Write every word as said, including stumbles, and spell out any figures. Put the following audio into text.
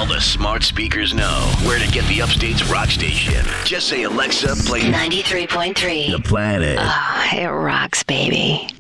the smart speakers know where to get the Upstate's rock station. Just say, Alexa, play ninety-three point three. The Planet. Oh, it rocks, baby.